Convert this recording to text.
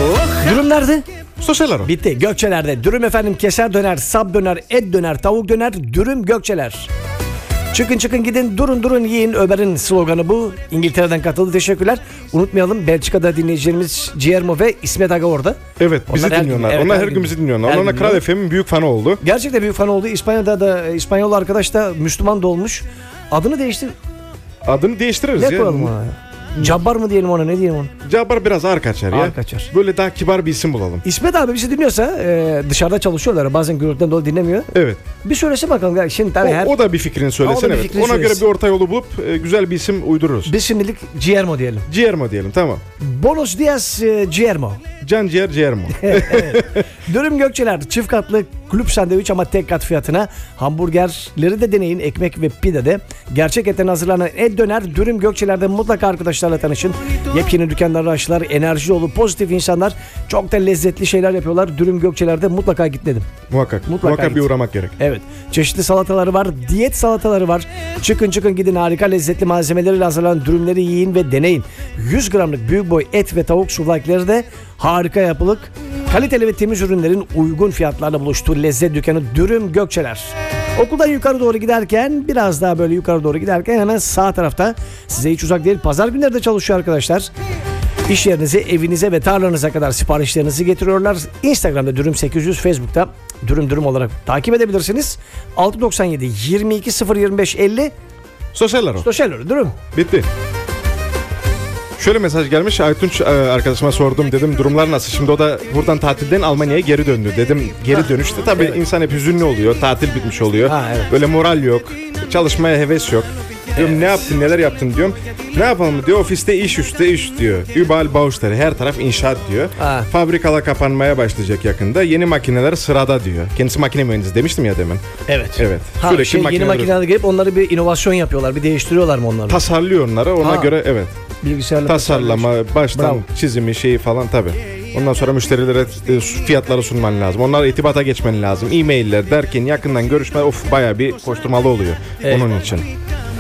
Dürüm nerede? Sosyal aro. Bitti. Gökçeler'de. Dürüm efendim, keser döner, sab döner, et döner, tavuk döner, dürüm Gökçeler. Çıkın çıkın gidin, durun durun yiyin. Ömer'in sloganı bu. İngiltere'den katıldı. Teşekkürler. Unutmayalım, Belçika'da dinleyicilerimiz Guillermo ve İsmet Aga orada. Evet, bizi Onlar dinliyorlar. evet, Onlar her gün bizi dinliyorlar. Onlar Kral FM'in büyük fanı oldu. Gerçekten büyük fan oldu. İspanya'da da İspanyol arkadaş da Müslüman da olmuş. Adını değiştir. Adını değiştiririz Ne ya. koyalım ona? Cabbar mı diyelim ona, ne diyelim ona? Cabbar biraz ağır kaçar ya. Ağır kaçar. Böyle daha kibar bir isim bulalım. İsmet abi bizi dinliyorsa, dışarıda çalışıyorlar. Bazen gürültüden dolayı dinlemiyor. Evet. Bir söylese bakalım. Şimdi tabii O da bir fikrini söylesin, bir evet. fikrini Ona göre söylesin. bir orta yolu bulup güzel bir isim uydururuz. Biz şimdilik Guillermo diyelim. Guillermo diyelim, tamam. Buenos dias Guillermo. Can ciğer Guillermo. Dürüm Gökçeler çift katlı kulüp sandviç ama tek kat fiyatına. Hamburgerleri de deneyin, ekmek ve pide de. Gerçek etten hazırlanan et döner Dürüm Gökçeler'de mutlaka arkadaşlarla tanışın. Yepyeni dükkanlar açtılar, enerji dolu, pozitif insanlar. Çok da lezzetli şeyler yapıyorlar. Dürüm Gökçeler'de mutlaka git dedim. Muhakkak git. bir uğramak gerek. Evet. Çeşitli salataları var, diyet salataları var. Çıkın gidin, harika lezzetli malzemeleriyle hazırlanan dürümleri yiyin ve deneyin. 100 gramlık büyük boy et ve tavuk suvlakları da harika yapılık. Kaliteli ve temiz ürünlerin uygun fiyatlarla buluştuğu lezzet dükkanı Dürüm Gökçeler. Okuldan yukarı doğru giderken, biraz daha böyle yukarı doğru giderken hemen sağ tarafta, size hiç uzak değil, pazar günleri de çalışıyor arkadaşlar. İş yerinize, evinize ve tarlanıza kadar siparişlerinizi getiriyorlar. Instagram'da Dürüm 800, Facebook'ta Dürüm olarak takip edebilirsiniz. 697 22 025 50 Sosyal aro. Dürüm. Bitti. Şöyle mesaj gelmiş. Aytunç arkadaşıma sordum, dedim durumlar nasıl? Şimdi o da buradan tatilden Almanya'ya geri döndü. Dedim geri dönüşte tabii Evet. insan hep hüzünlü oluyor. Tatil bitmiş oluyor. Evet. Böyle moral yok. Çalışmaya heves yok. Diyorum ne yaptın, neler yaptın diyorum. Ne yapalım diyor, ofiste iş üstte iş diyor. Überall Baustelle, her taraf inşaat diyor. Fabrikalar kapanmaya başlayacak yakında. Yeni makineler sırada diyor. Kendisi makine mühendisi demiştim ya demin. Evet. Sürekli yeni makineler gelip onları bir inovasyon yapıyorlar. Bir değiştiriyorlar mı onları? tasarlıyor onları. Ona göre evet. Bilgisayarla Tasarlama, baştan Bravo. çizimi şeyi falan tabii. Ondan sonra müşterilere fiyatları sunman lazım. Onlarla irtibata geçmen lazım. E-mailler derken yakından görüşme bayağı bir koşturmalı oluyor onun için.